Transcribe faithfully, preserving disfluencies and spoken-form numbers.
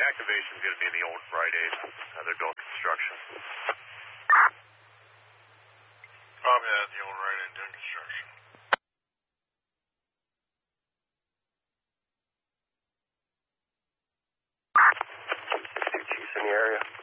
activation is going to be in the old Rite Aid. Uh, they're doing construction. Probably at the old Rite Aid doing construction. Chiefs in the area.